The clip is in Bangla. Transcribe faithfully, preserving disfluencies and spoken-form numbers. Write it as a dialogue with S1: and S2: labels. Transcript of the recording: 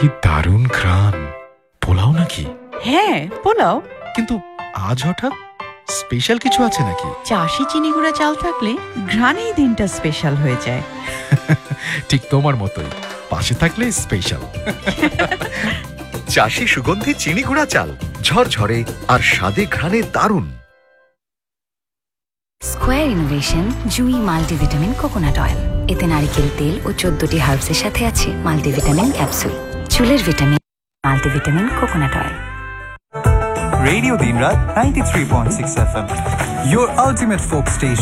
S1: কি দারুণ ঘ্রাণ! পোলাও নাকি?
S2: হ্যাঁ, পোলাও।
S1: কিন্তু আজ হঠাৎ স্পেশাল কিছু আছে নাকি?
S2: চাষি চিনি গুঁড়া চাল থাকলে ঘ্রাণেই দিনটা স্পেশাল হয়ে যায়।
S1: ঠিক তোমার মতোই, পাশে থাকলে স্পেশাল।
S3: চাষি সুগন্ধি চিনি গুঁড়া চাল, ঝরঝরে আর স্বাদে ঘ্রাণে দারুণ।
S4: স্কোয়ার ইনোভেশন জুই মাল্টিভিটামিন কোকোনাট অয়েল। এতে নারিকেল তেল ও চোদ্দটি হার্বসের সাথে আছে মাল্টিভিটামিন ক্যাপসুল। চুলের vitamin, multivitamin coconut oil.
S5: Radio Dinrat ninety-three point six F M, your ultimate folk station.